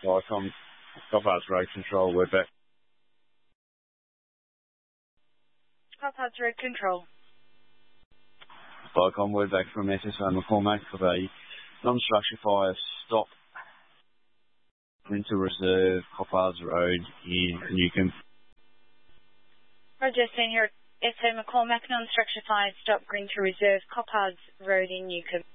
Vicom, Coppards Road Control, we're back. Coppards Road Control. Vicom, we're back from SSO McCormack for a non-structure fire stop. Winter Reserve, Coppards Road in Newcomb. Roger, Senior SO McCormack, non-structure fire stop, Green to Reserve, Coppards Road in Newcomb.